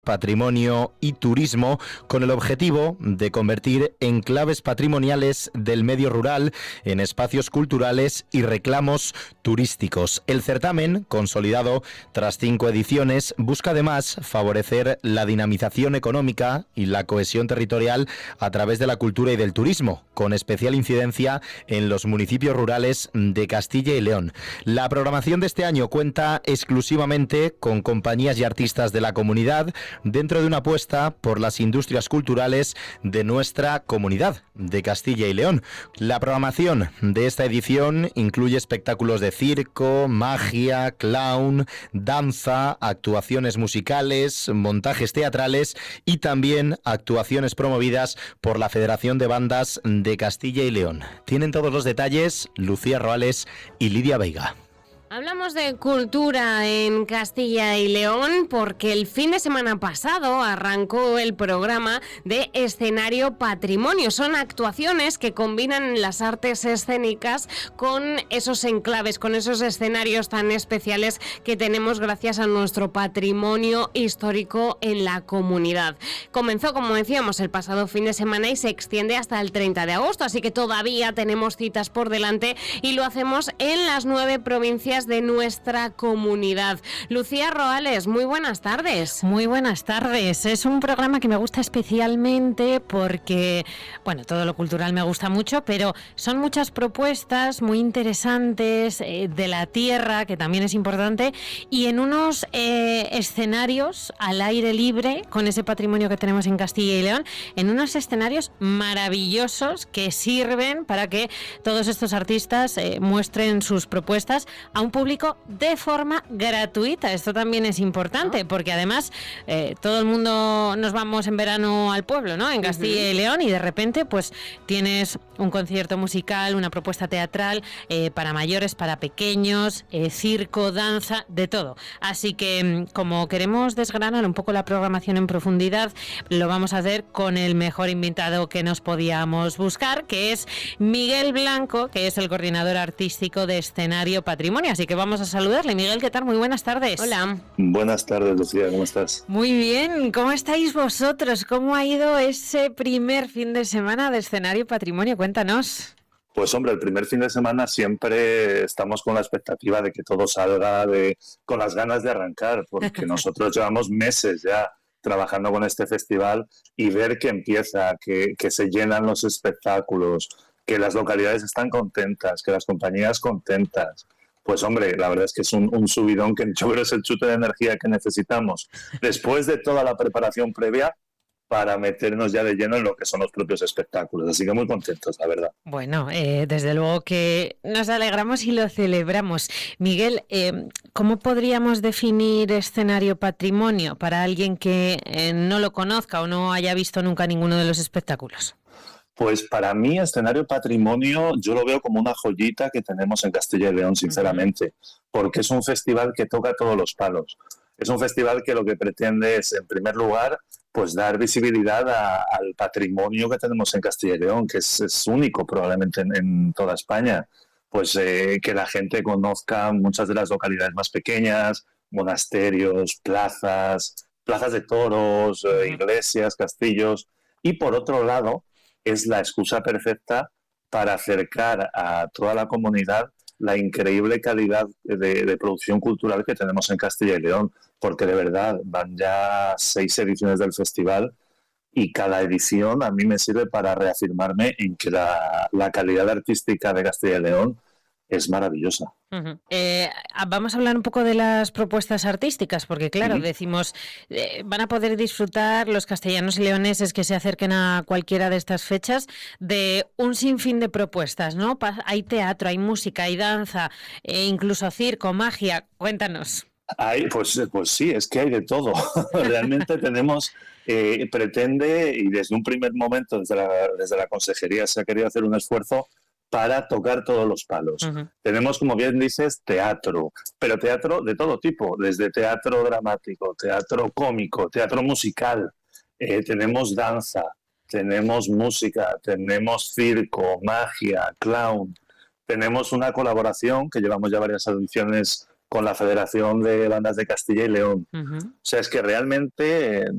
Patrimonio y Turismo, con el objetivo de convertir enclaves patrimoniales del medio rural en espacios culturales y reclamos turísticos. El certamen, consolidado tras 5 ediciones, busca además favorecer la dinamización económica y la cohesión territorial a través de la cultura y del turismo, con especial incidencia en los municipios rurales de Castilla y León. La programación de este año cuenta exclusivamente con compañías y artistas de la comunidad, dentro de una apuesta por las industrias culturales de nuestra comunidad de Castilla y León. La programación de esta edición incluye espectáculos de circo, magia, clown, danza, actuaciones musicales, montajes teatrales y también actuaciones promovidas por la Federación de Bandas de Castilla y León. Tienen todos los detalles Lucía Roales y Lidia Veiga. Hablamos de cultura en Castilla y León porque el fin de semana pasado arrancó el programa de Escenario Patrimonio. Son actuaciones que combinan las artes escénicas con esos enclaves, con esos escenarios tan especiales que tenemos gracias a nuestro patrimonio histórico en la comunidad. Comenzó, como decíamos, el pasado fin de semana y se extiende hasta el 30 de agosto, así que todavía tenemos citas por delante y lo hacemos en las 9 provincias de nuestra comunidad. Lucía Roales, muy buenas tardes. Muy buenas tardes. Es un programa que me gusta especialmente porque, bueno, todo lo cultural me gusta mucho, pero son muchas propuestas muy interesantes de la tierra, que también es importante, y en unos escenarios al aire libre, con ese patrimonio que tenemos en Castilla y León, en unos escenarios maravillosos que sirven para que todos estos artistas muestren sus propuestas a un público de forma gratuita. Esto también es importante porque además todo el mundo nos vamos en verano al pueblo, ¿no? En Castilla y León, y de repente pues tienes un concierto musical, una propuesta teatral para mayores, para pequeños, circo, danza, de todo. Así que como queremos desgranar un poco la programación en profundidad, lo vamos a hacer con el mejor invitado que nos podíamos buscar, que es Miguel Blanco, que es el coordinador artístico de Escenario Patrimonio. Así que vamos a saludarle. Miguel, ¿qué tal? Muy buenas tardes. Hola. Buenas tardes, Lucía, ¿cómo estás? Muy bien, ¿cómo estáis vosotros? ¿Cómo ha ido ese primer fin de semana de Escenario Patrimonio? Cuéntanos. Pues hombre, el primer fin de semana siempre estamos con la expectativa de que todo salga, con las ganas de arrancar, porque nosotros llevamos meses ya trabajando con este festival y ver que empieza, que se llenan los espectáculos, que las localidades están contentas, que las compañías contentas. Pues hombre, la verdad es que es un subidón que yo creo que es el chute de energía que necesitamos después de toda la preparación previa para meternos ya de lleno en lo que son los propios espectáculos. Así que muy contentos, la verdad. Bueno, desde luego que nos alegramos y lo celebramos. Miguel, ¿cómo podríamos definir Escenario Patrimonio para alguien que no lo conozca o no haya visto nunca ninguno de los espectáculos? Pues para mí, Escenario Patrimonio, yo lo veo como una joyita que tenemos en Castilla y León, sinceramente, porque es un festival que toca todos los palos. Es un festival que lo que pretende es, en primer lugar, pues dar visibilidad al patrimonio que tenemos en Castilla y León, que es único probablemente en toda España. Pues que la gente conozca muchas de las localidades más pequeñas, monasterios, plazas de toros, iglesias, castillos. Y por otro lado, es la excusa perfecta para acercar a toda la comunidad la increíble calidad de producción cultural que tenemos en Castilla y León, porque de verdad van ya 6 ediciones del festival y cada edición a mí me sirve para reafirmarme en que la calidad artística de Castilla y León es maravillosa. Vamos a hablar un poco de las propuestas artísticas, porque claro, decimos, van a poder disfrutar los castellanos y leoneses que se acerquen a cualquiera de estas fechas de un sinfín de propuestas, ¿no? Hay teatro, hay música, hay danza, incluso circo, magia. Cuéntanos. Pues sí, es que hay de todo. Realmente tenemos, pretende, y desde un primer momento, desde la consejería se ha querido hacer un esfuerzo para tocar todos los palos. Tenemos, como bien dices, teatro, pero teatro de todo tipo, desde teatro dramático, teatro cómico, teatro musical, tenemos danza, tenemos música, tenemos circo, magia, clown. Tenemos una colaboración que llevamos ya varias ediciones con la Federación de Bandas de Castilla y León. O sea, es que realmente